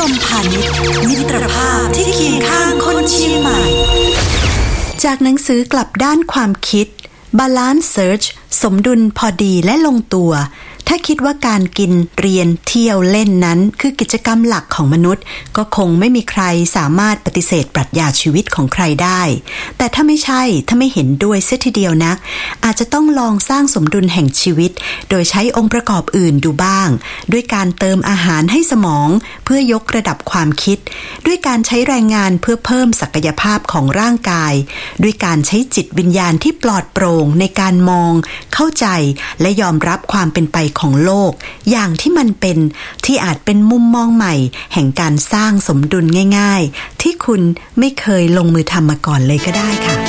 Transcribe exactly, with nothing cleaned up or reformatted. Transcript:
มพาณิชย์มิตรภาพที่เคียงข้างคนเชียงใหม่จากหนังสือกลับด้านความคิด Balance Search สมดุลพอดีและลงตัวถ้าคิดว่าการกินเรียนเที่ยวเล่นนั้นคือกิจกรรมหลักของมนุษย์ก็คงไม่มีใครสามารถปฏิเสธปรัชญาชีวิตของใครได้แต่ถ้าไม่ใช่ถ้าไม่เห็นด้วยเสียทีเดียวนักอาจจะต้องลองสร้างสมดุลแห่งชีวิตโดยใช้องค์ประกอบอื่นดูบ้างด้วยการเติมอาหารให้สมองเพื่อยกระดับความคิดด้วยการใช้แรงงานเพื่อเพิ่มศักยภาพของร่างกายด้วยการใช้จิตวิญญาณที่ปลอดโปร่งในการมองเข้าใจและยอมรับความเป็นไปของโลกอย่างที่มันเป็นที่อาจเป็นมุมมองใหม่แห่งการสร้างสมดุลง่ายๆที่คุณไม่เคยลงมือทำมาก่อนเลยก็ได้ค่ะ